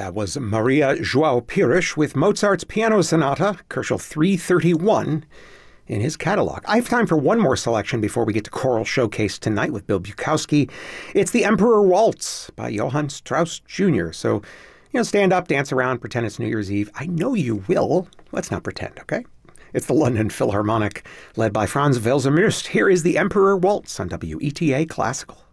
That was Maria João Pires with Mozart's Piano Sonata, Koelschel 331, in his catalog. I have time for one more selection before we get to Choral Showcase tonight with Bill Bukowski. It's The Emperor Waltz by Johann Strauss Jr. So, stand up, dance around, pretend it's New Year's Eve. I know you will. Let's not pretend, okay? It's the London Philharmonic, led by Franz Welser-Möst. Here is The Emperor Waltz on WETA Classical.